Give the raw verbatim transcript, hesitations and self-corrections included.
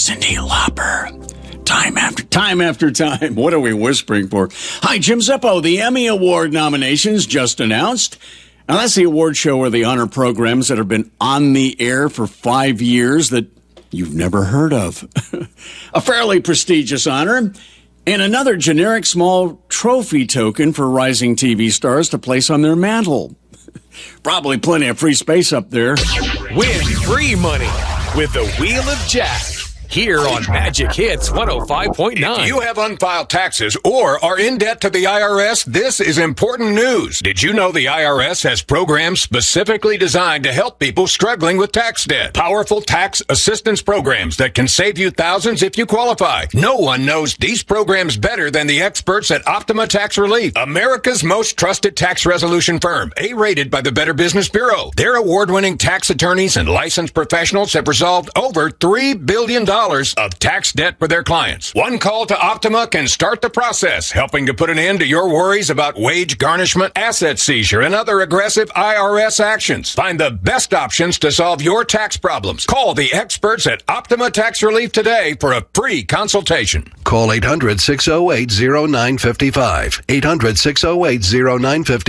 Cyndi Lauper. Time after time after time. What are we whispering for? Hi, Jim Zeppo. The Emmy Award nominations just announced. Now, that's the award show where they honor programs that have been on the air for five years that you've never heard of. A fairly prestigious honor. And another generic small trophy token for rising T V stars to place on their mantle. Probably plenty of free space up there. Win free money with the Wheel of Jack. Here on Magic Hits one oh five point nine. If you have unfiled taxes or are in debt to the I R S, this is important news. Did you know the I R S has programs specifically designed to help people struggling with tax debt? Powerful tax assistance programs that can save you thousands if you qualify. No one knows these programs better than the experts at Optima Tax Relief, America's most trusted tax resolution firm, A-rated by the Better Business Bureau. Their award-winning tax attorneys and licensed professionals have resolved over three billion dollars of tax debt for their clients. One call to Optima can start the process, helping to put an end to your worries about wage garnishment, asset seizure, and other aggressive I R S actions. Find the best options to solve your tax problems. Call the experts at Optima Tax Relief today for a free consultation. Call eight hundred, six oh eight, oh nine five five. eight hundred, six oh eight, oh nine five five.